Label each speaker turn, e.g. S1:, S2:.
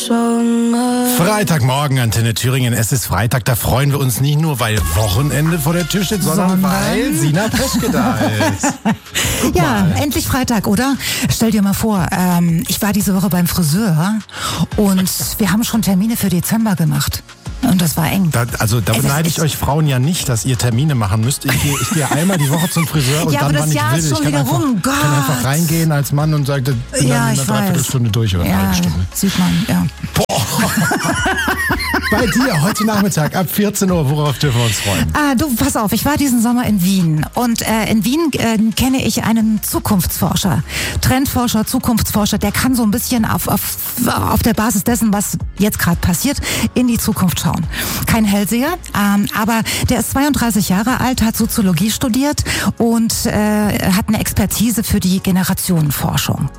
S1: Freitagmorgen, Antenne Thüringen. Es ist Freitag, da freuen wir uns nicht nur, weil Wochenende vor der Tür steht, sondern weil Sina Peschke da ist.
S2: Ja, endlich Freitag, oder? Stell dir mal vor, ich war diese Woche beim Friseur und wir haben schon Termine für Dezember gemacht. Und das war eng.
S1: Da beneide ich euch Frauen ja nicht, dass ihr Termine machen müsst. Ich gehe einmal die Woche zum Friseur und
S2: ja,
S1: dann,
S2: aber das Jahr ist schon wieder rum.
S1: Ich kann einfach reingehen als Mann und sage, bin dann in einer Dreiviertelstunde durch oder eine halbe Stunde.
S2: Sieht man, ja.
S1: Bei dir heute Nachmittag ab 14 Uhr, worauf dürfen wir uns freuen?
S2: Du, pass auf, ich war diesen Sommer in Wien und in Wien kenne ich einen Zukunftsforscher, Trendforscher, Zukunftsforscher, der kann so ein bisschen auf der Basis dessen, was jetzt gerade passiert, in die Zukunft schauen. Kein Hellseher, aber der ist 32 Jahre alt, hat Soziologie studiert und hat eine Expertise für die Generationenforschung.